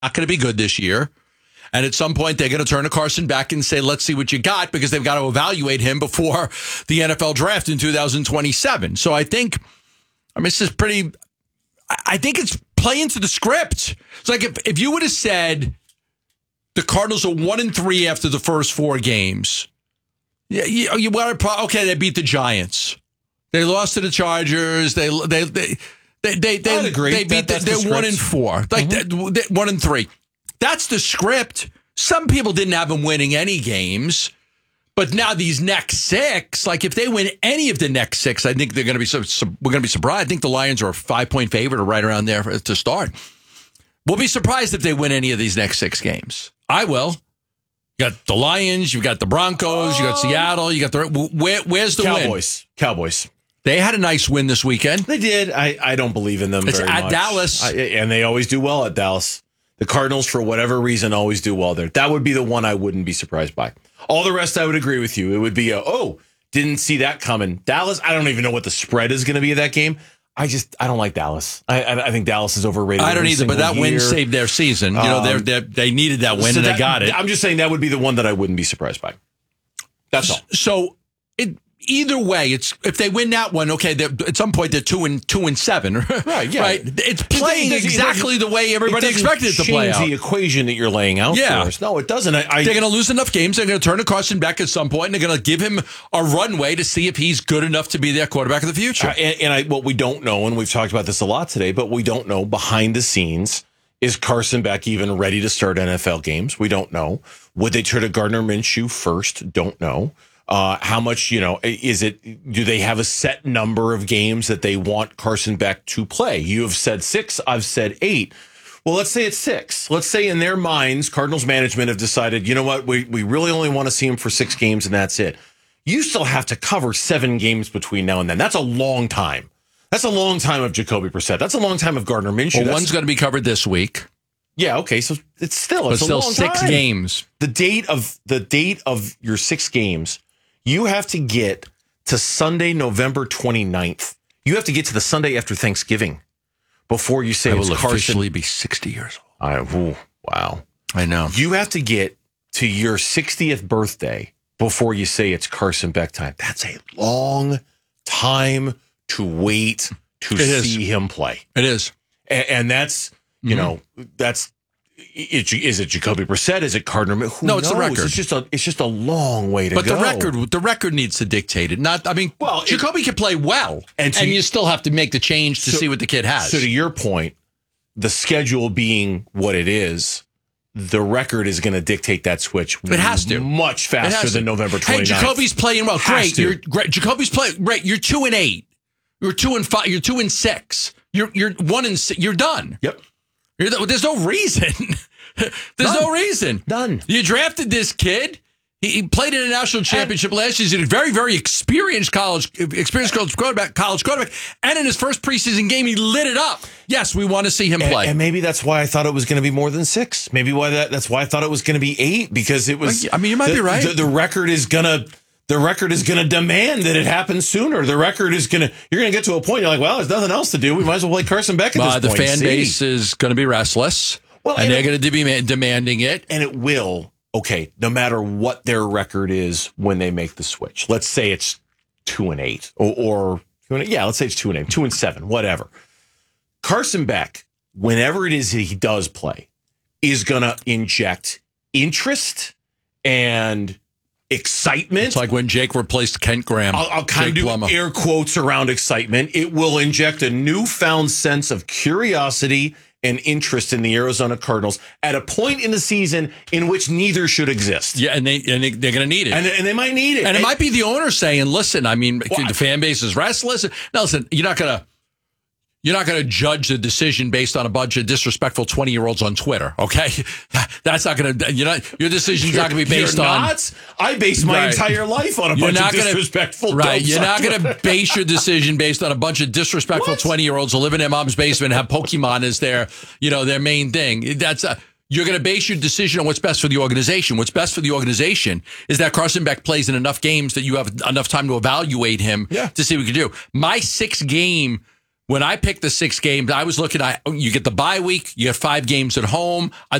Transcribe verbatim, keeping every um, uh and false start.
not going to be good this year. And at some point, they're going to turn to Carson Beck and say, let's see what you got, because they've got to evaluate him before the N F L draft in two thousand twenty-seven. So I think, I mean, this is pretty, I think it's playing to the script. It's like if, if you would have said the Cardinals are one and three after the first four games, yeah, you, you want to, okay, they beat the Giants. They lost to the Chargers. They, they, they, they, they, they, I'd agree. they beat, that, the, they're the one and four, like mm-hmm. they, one and three. That's the script. Some people didn't have them winning any games, but now these next six, like if they win any of the next six, I think they're going to be so, so we're going to be surprised. I think the Lions are a five point favorite or right around there to start. We'll be surprised if they win any of these next six games. I will. You got the Lions, you got the Broncos, you got Seattle, you got the where, where's the Cowboys? win? Cowboys. They had a nice win this weekend. They did. I, I don't believe in them it's very at much. Dallas, I, and they always do well at Dallas. The Cardinals, for whatever reason, always do well there. That would be the one I wouldn't be surprised by. All the rest, I would agree with you. It would be, a, oh, didn't see that coming. Dallas, I don't even know what the spread is going to be of that game. I just, I don't like Dallas. I, I, I think Dallas is overrated. I don't either, but that year. win saved their season. You know, um, they they needed that win so and that, they got it. I'm just saying that would be the one that I wouldn't be surprised by. That's all. So it. Either way, it's if they win that one, okay. At some point, they're two and two and seven, right? Yeah, right. It's playing it exactly the way everybody it expected it to play out. The equation that you're laying out yeah. for us. No, it doesn't. I, I, they're going to lose enough games. They're going to turn to Carson Beck at some point, and they're going to give him a runway to see if he's good enough to be their quarterback of the future. Uh, and and I, what we don't know, and we've talked about this a lot today, but we don't know behind the scenes. Is Carson Beck even ready to start N F L games? We don't know. Would they turn to Gardner Minshew first? Don't know. Uh, how much, you know, is it, do they have a set number of games that they want Carson Beck to play? You have said six, I've said eight. Well, let's say it's six. Let's say in their minds, Cardinals management have decided, you know what, we, we really only want to see him for six games and that's it. You still have to cover seven games between now and then. That's a long time. That's a long time of Jacoby Brissett. That's a long time of Gardner Minshew. Well, one's going to be covered this week. Yeah, okay, so it's still, but it's still a long six time. games. The date of the date of your six games, you have to get to Sunday, November twenty-ninth. You have to get to the Sunday after Thanksgiving before you say I it's will Carson. officially be sixty years old. I, ooh, wow. I know. You have to get to your sixtieth birthday before you say it's Carson Beck time. That's a long time to wait to It see is. him play. It is. And, and that's, you mm-hmm. know, that's, It, is it Jacoby Brissett? Is it Gardner? Who no, it's knows? the record. It's just a it's just a long way to but go. But the record, the record needs to dictate it. Not, I mean, well, Jacoby it, can play well, and, and you still have to make the change to so, see what the kid has. So, to your point, the schedule being what it is, the record is going to dictate that switch. It has to much faster than November twenty-ninth. Hey, Jacoby's playing well. Has Great, to. you're great. Jacoby's playing great. You're two and eight. You're two and five. You're two and six. You're you're one and six. You're done. Yep. You're the, there's no reason. There's Done. no reason. Done. You drafted this kid. He, he played in a national championship and, last year. He's a very, very experienced college, experienced college quarterback, college quarterback. And in his first preseason game, he lit it up. Yes, we want to see him play. And, and maybe that's why I thought it was going to be more than six. Maybe why that that's why I thought it was going to be eight, because it was. I mean, you might the, be right. The, the record is going to. The record is going to demand that it happens sooner. The record is going to. You're going to get to a point. You're like, well, there's nothing else to do. We might as well play Carson Beck at uh, this the point. fan See? base is going to be restless. Well, and, and they're it, going to be demanding it. And it will, okay, no matter what their record is when they make the switch. Let's say it's two and eight, or, or yeah, let's say it's two and eight, two and seven, whatever. Carson Beck, whenever it is he does play, is going to inject interest and excitement. It's like when Jake replaced Kent Graham. I'll, I'll kind of do Plummer. air quotes around excitement. It will inject a newfound sense of curiosity and interest in the Arizona Cardinals at a point in the season in which neither should exist. Yeah, and, they, and they, they're going to need it. And, and they might need it. And it might be the owner saying, listen, I mean, well, the fan base is restless. Now, listen, you're not going to You're not going to judge the decision based on a bunch of disrespectful twenty-year-olds on Twitter, okay? That's not going to, you know, your decision's not going to be based you're on. Not? I base my right. entire life on a you're bunch not of gonna, disrespectful Right. You're not going to to base your decision based on a bunch of disrespectful twenty-year-olds who live in their mom's basement and have Pokemon as their, you know, their main thing. That's a. You're going to base your decision on what's best for the organization. What's best for the organization is that Carson Beck plays in enough games that you have enough time to evaluate him yeah. to see what he can do. My six game when I picked the six games, I was looking at you get the bye week, you get five games at home. I